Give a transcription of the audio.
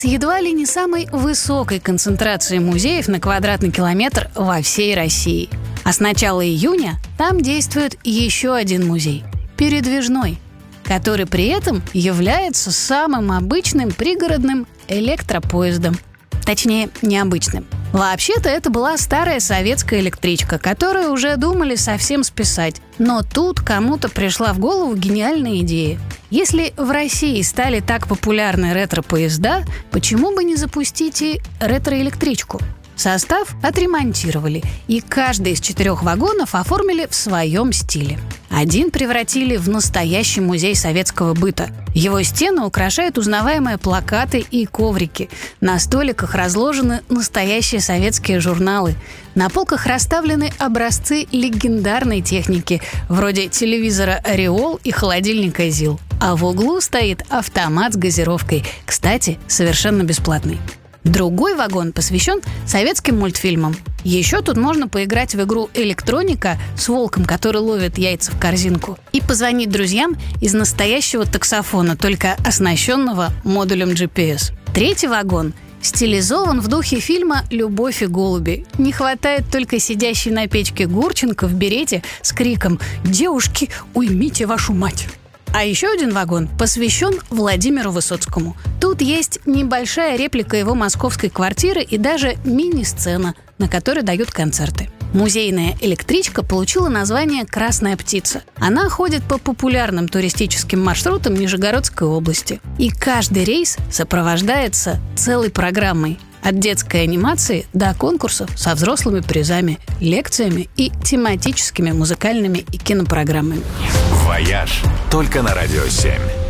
с едва ли не самой высокой концентрацией музеев на квадратный километр во всей России. А с начала июня там действует еще один музей – передвижной, который при этом является самым обычным пригородным электропоездом. Точнее, необычным. Вообще-то это была старая советская электричка, которую уже думали совсем списать. Но тут кому-то пришла в голову гениальная идея. Если в России стали так популярны ретро-поезда, почему бы не запустить и ретро-электричку? Состав отремонтировали, и каждый из 4 вагонов оформили в своем стиле. Один превратили в настоящий музей советского быта. Его стены украшают узнаваемые плакаты и коврики. На столиках разложены настоящие советские журналы. На полках расставлены образцы легендарной техники, вроде телевизора «Ореол» и холодильника «ЗИЛ». А в углу стоит автомат с газировкой, кстати, совершенно бесплатный. Другой вагон посвящен советским мультфильмам. Еще тут можно поиграть в игру «Электроника» с волком, который ловит яйца в корзинку, и позвонить друзьям из настоящего таксофона, только оснащенного модулем GPS. Третий вагон стилизован в духе фильма «Любовь и голуби». Не хватает только сидящей на печке Гурченко в берете с криком «Девушки, уймите вашу мать!». А еще один вагон посвящен Владимиру Высоцкому. Тут есть небольшая реплика его московской квартиры и даже мини-сцена, на которой дают концерты. Музейная электричка получила название «Красная птица». Она ходит по популярным туристическим маршрутам Нижегородской области. И каждый рейс сопровождается целой программой. От детской анимации до конкурсов со взрослыми призами, лекциями и тематическими музыкальными и кинопрограммами. «Вояж» только на Радио 7.